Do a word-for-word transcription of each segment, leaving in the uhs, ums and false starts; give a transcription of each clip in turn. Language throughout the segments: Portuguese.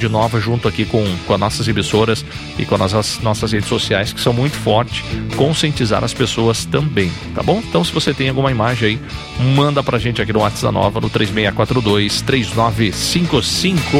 de Nova, junto aqui com, com as nossas emissoras e com as, as nossas redes sociais, que são muito fortes, conscientizar as pessoas também, tá bom? Então, se você tem alguma imagem aí, manda pra gente aqui no WhatsApp da Nova, no três seis quatro dois, três nove cinco cinco.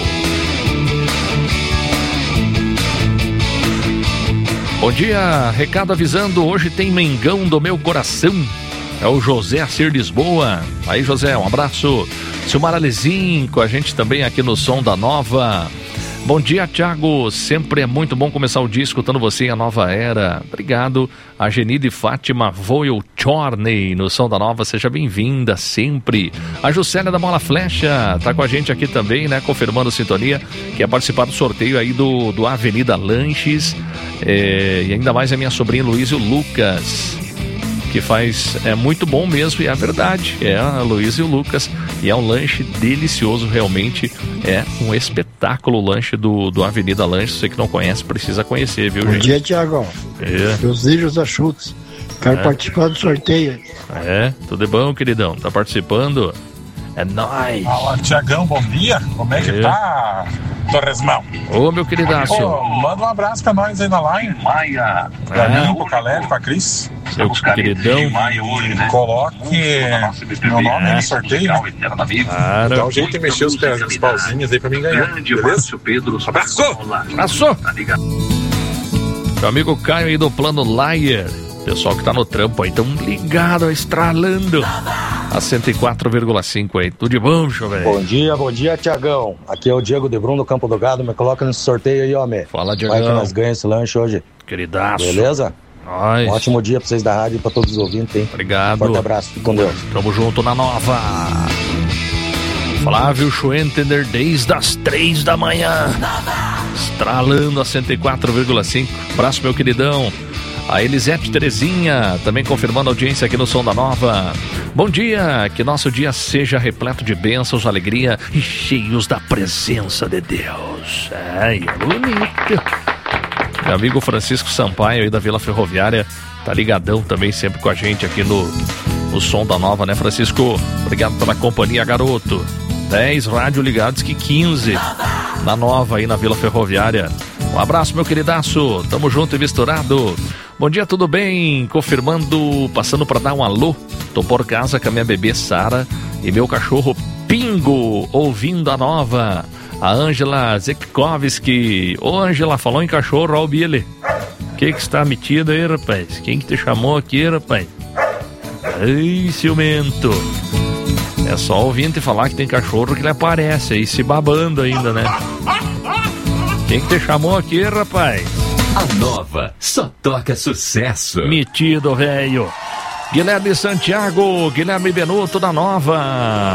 Bom dia, recado avisando, hoje tem Mengão do meu coração. É o José Acir Lisboa. Aí, José, um abraço. Silmar Alezin com a gente também aqui no Som da Nova. Bom dia, Thiago. Sempre é muito bom começar o dia escutando você em A Nova Era. Obrigado. A Genide Fátima Voel Chorney no Som da Nova. Seja bem-vinda sempre. A Juscelia da Mola Flecha tá com a gente aqui também, né? Confirmando sintonia. Quer participar do sorteio aí do, do Avenida Lanches. É, e ainda mais a minha sobrinha Luísio Lucas, que faz, é muito bom mesmo, e é verdade, é a Luísa e o Lucas, e é um lanche delicioso, realmente, é um espetáculo o lanche do, do Avenida Lanche. Você que não conhece, precisa conhecer, viu, Bom gente? Bom dia, Tiagão. É. Meus Ilhos da Chutes, quero é. participar do sorteio. É, tudo bom, queridão? Tá participando? É nóis! Fala, Tiagão, bom dia, como é que é. tá, Torresmão? Ô, meu queridaço! Ô, manda um abraço pra nós aí na line. Maia! Pra é. mim, pro Caleb, pra Cris. Seu queridão, coloque meu nome no sorteio. Claro. Dá um jeito de mexer os, pés, os pauzinhos aí pra mim ganhar. Beleza? Pedro, abraço! Abraço! Meu amigo Caio aí do Plano Layer. Pessoal que tá no trampo aí, tão ligado, estralando a cento e quatro vírgula cinco aí. Tudo de bom, velho? Bom dia, bom dia, Tiagão. Aqui é o Diego de Brum do Campo do Gado. Me coloca nesse sorteio aí, homem. Fala, Diego. Vai que nós ganhamos esse lanche hoje. Queridaço. Beleza? Nós. Um ótimo dia pra vocês da rádio e pra todos os ouvintes, hein? Obrigado. Forte abraço, fique com Deus. Tamo junto na Nova. Flávio Schwentender desde as três da manhã. Estralando a cento e quatro vírgula cinco. Abraço, meu queridão. A Elisete Terezinha, também confirmando a audiência aqui no Som da Nova. Bom dia, que nosso dia seja repleto de bênçãos, alegria e cheios da presença de Deus. Ai, é bonito. Meu amigo Francisco Sampaio aí da Vila Ferroviária, tá ligadão também sempre com a gente aqui no, no Som da Nova, né, Francisco? Obrigado pela companhia, garoto. dez rádio ligados que quinze na Nova aí na Vila Ferroviária. Um abraço, meu queridaço. Tamo junto e misturado. Bom dia, tudo bem? Confirmando, passando para dar um alô. Tô por casa com a minha bebê Sara e meu cachorro Pingo, ouvindo a Nova. A Ângela Zekkovski. Ô, Ângela, falou em cachorro, ó o Billy. O que que está metido aí, rapaz? Quem que te chamou aqui, rapaz? Ai, ciumento. É só ouvinte falar que tem cachorro que ele aparece aí, se babando ainda, né? Quem que te chamou aqui, rapaz? A Nova só toca sucesso. Metido, velho. Guilherme Santiago, Guilherme Benuto da Nova.